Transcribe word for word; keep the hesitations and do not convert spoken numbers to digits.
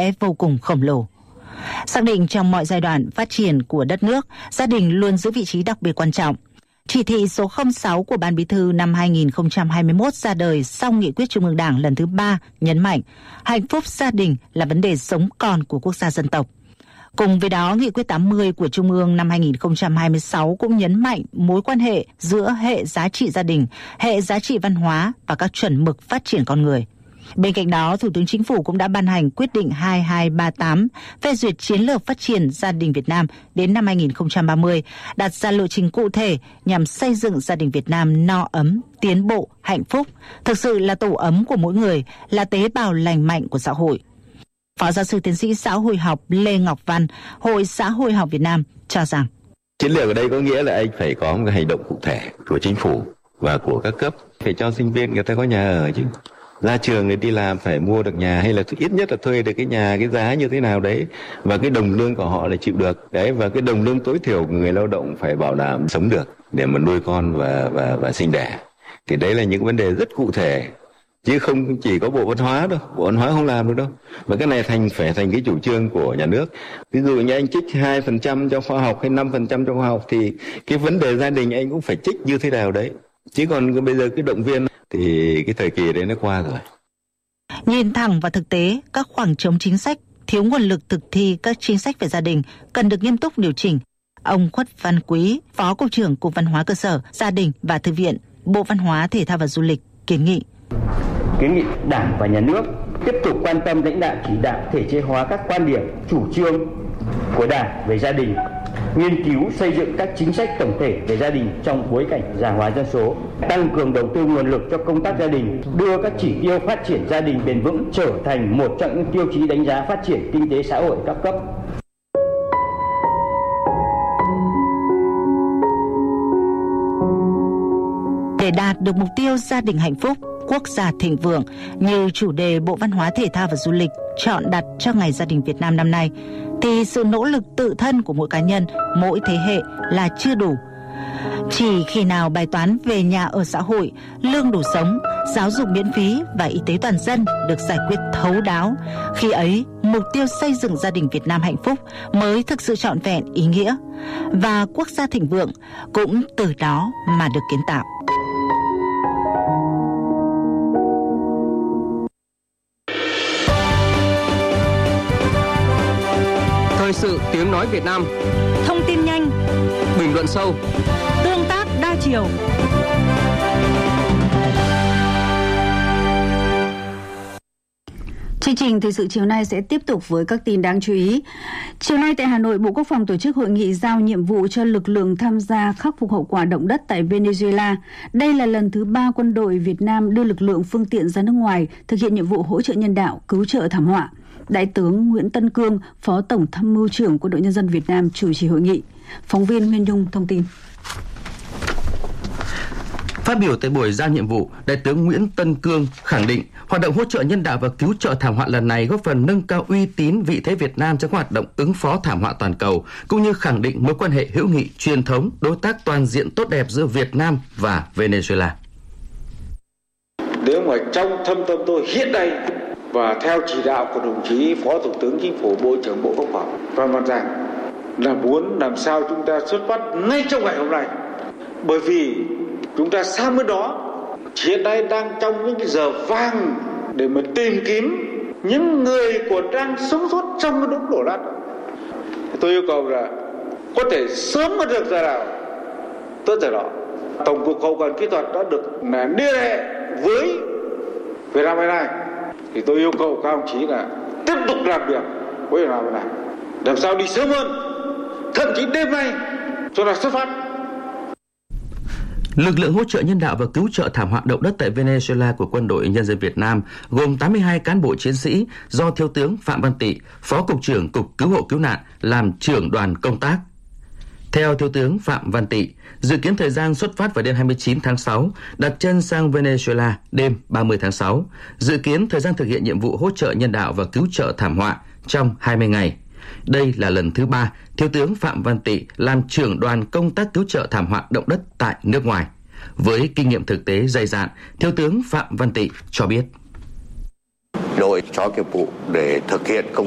sẽ vô cùng khổng lồ. Xác định trong mọi giai đoạn phát triển của đất nước, gia đình luôn giữ vị trí đặc biệt quan trọng. Chỉ thị số không sáu của Ban Bí thư năm hai nghìn không trăm hai mươi mốt ra đời sau Nghị quyết Trung ương Đảng lần thứ ba nhấn mạnh hạnh phúc gia đình là vấn đề sống còn của quốc gia dân tộc. Cùng với đó, Nghị quyết tám mươi của Trung ương năm hai nghìn không trăm hai mươi sáu cũng nhấn mạnh mối quan hệ giữa hệ giá trị gia đình, hệ giá trị văn hóa và các chuẩn mực phát triển con người. Bên cạnh đó, Thủ tướng Chính phủ cũng đã ban hành quyết định hai hai ba tám phê duyệt chiến lược phát triển gia đình Việt Nam đến năm hai nghìn không trăm ba mươi, đặt ra lộ trình cụ thể nhằm xây dựng gia đình Việt Nam no ấm, tiến bộ, hạnh phúc, thực sự là tổ ấm của mỗi người, là tế bào lành mạnh của xã hội. Phó giáo sư tiến sĩ xã hội học Lê Ngọc Văn, Hội Xã hội học Việt Nam cho rằng chiến lược ở đây có nghĩa là anh phải có một cái hành động cụ thể của chính phủ và của các cấp, phải cho sinh viên người ta có nhà ở chứ. Ra trường người đi làm phải mua được nhà, hay là ít nhất là thuê được cái nhà, cái giá như thế nào đấy, và cái đồng lương của họ là chịu được đấy, và cái đồng lương tối thiểu của người lao động phải bảo đảm sống được để mà nuôi con và và và sinh đẻ. Thì đấy là những vấn đề rất cụ thể, chứ không chỉ có Bộ Văn hóa đâu, Bộ Văn hóa không làm được đâu. Và cái này thành phải thành cái chủ trương của nhà nước. Ví dụ như anh trích hai phần trăm cho khoa học hay năm phần trăm cho khoa học, thì cái vấn đề gia đình anh cũng phải trích như thế nào đấy. Chứ còn bây giờ cái động viên thì cái thời kỳ đấy nó qua rồi. Nhìn thẳng vào thực tế, các khoảng trống chính sách, thiếu nguồn lực thực thi các chính sách về gia đình cần được nghiêm túc điều chỉnh. Ông Khuất Văn Quý, Phó Cục trưởng Cục Văn hóa Cơ sở, Gia đình và Thư viện, Bộ Văn hóa, Thể thao và Du lịch kiến nghị. Kiến nghị Đảng và Nhà nước tiếp tục quan tâm lãnh đạo chỉ đạo thể chế hóa các quan điểm, chủ trương của Đảng về gia đình, nghiên cứu xây dựng các chính sách tổng thể về gia đình trong bối cảnh già hóa dân số, tăng cường đầu tư nguồn lực cho công tác gia đình, đưa các chỉ tiêu phát triển gia đình bền vững trở thành một trong những tiêu chí đánh giá phát triển kinh tế xã hội các cấp. Để đạt được mục tiêu gia đình hạnh phúc, quốc gia thịnh vượng như chủ đề Bộ Văn hóa, Thể thao và Du lịch chọn đặt cho Ngày Gia đình Việt Nam năm nay, thì sự nỗ lực tự thân của mỗi cá nhân, mỗi thế hệ là chưa đủ. Chỉ khi nào bài toán về nhà ở xã hội, lương đủ sống, giáo dục miễn phí và y tế toàn dân được giải quyết thấu đáo, khi ấy mục tiêu xây dựng gia đình Việt Nam hạnh phúc mới thực sự trọn vẹn ý nghĩa, và quốc gia thịnh vượng cũng từ đó mà được kiến tạo. Thời sự tiếng nói Việt Nam. Thông tin nhanh, bình luận sâu, tương tác đa chiều. Chương trình thời sự chiều nay sẽ tiếp tục với các tin đáng chú ý. Chiều nay tại Hà Nội, Bộ Quốc phòng tổ chức hội nghị giao nhiệm vụ cho lực lượng tham gia khắc phục hậu quả động đất tại Venezuela. Đây là lần thứ ba quân đội Việt Nam đưa lực lượng phương tiện ra nước ngoài thực hiện nhiệm vụ hỗ trợ nhân đạo, cứu trợ thảm họa. Đại tướng Nguyễn Tân Cương, Phó Tổng Tham mưu trưởng Quân đội Nhân dân Việt Nam chủ trì hội nghị. Phóng viên Nguyên Nhung thông tin. Phát biểu tại buổi giao nhiệm vụ, Đại tướng Nguyễn Tân Cương khẳng định hoạt động hỗ trợ nhân đạo và cứu trợ thảm họa lần này góp phần nâng cao uy tín vị thế Việt Nam trong hoạt động ứng phó thảm họa toàn cầu, cũng như khẳng định mối quan hệ hữu nghị truyền thống, đối tác toàn diện tốt đẹp giữa Việt Nam và Venezuela. Nếu mà trong thâm tâm tôi hiện nay và theo chỉ đạo của đồng chí Phó Thủ tướng Chính phủ, Bộ trưởng Bộ Quốc phòng Phan Văn Giang là muốn làm sao chúng ta xuất phát ngay trong ngày hôm nay, bởi vì chúng ta sang bên đó hiện nay đang trong những cái giờ vàng để mà tìm kiếm những người còn đang sống sót trong cái đống đổ nát. Tôi yêu cầu là có thể sớm mà được giờ nào tốt giờ đó. Tổng cục Hậu cần Kỹ thuật đã được là liên hệ với Vietnam Airlines, thì tôi yêu cầu các ông chí là tiếp tục làm việc với Vietnam Airlines, làm sao đi sớm hơn, thậm chí đêm nay cho là xuất phát. Lực lượng hỗ trợ nhân đạo và cứu trợ thảm họa động đất tại Venezuela của Quân đội Nhân dân Việt Nam gồm tám mươi hai cán bộ chiến sĩ do Thiếu tướng Phạm Văn Tị, Phó Cục trưởng Cục Cứu hộ Cứu nạn làm trưởng đoàn công tác. Theo Thiếu tướng Phạm Văn Tị, dự kiến thời gian xuất phát vào đêm hai mươi chín tháng sáu, đặt chân sang Venezuela đêm ba mươi tháng sáu, dự kiến thời gian thực hiện nhiệm vụ hỗ trợ nhân đạo và cứu trợ thảm họa trong hai mươi ngày. Đây là lần thứ ba Thiếu tướng Phạm Văn Tị làm trưởng đoàn công tác cứu trợ thảm họa động đất tại nước ngoài. Với kinh nghiệm thực tế dày dạn, Thiếu tướng Phạm Văn Tị cho biết. Đội cho nhiệm vụ để thực hiện công